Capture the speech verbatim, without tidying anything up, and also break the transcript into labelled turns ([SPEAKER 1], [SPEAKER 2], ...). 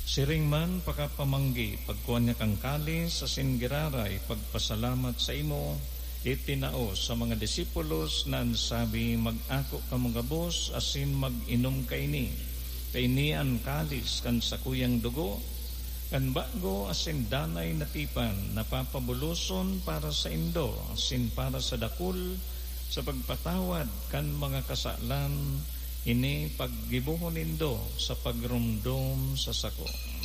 [SPEAKER 1] Siring man pakapamanggi, pagkuhan niya kang kalis sa singiraray, pagpasalamat sa imo, itinao sa mga disipulos na sabi, mag-ako ka mga bus, asin mag-inom kaini. Kaini ang kalis kan sa kuyang dugo, kan bago asin danay natipan, napapabuloson para sa indo, asin para sa dakul, sa pagpatawad kan mga kasalan, ini paggibuhon nindo sa pagrumdom sa sako.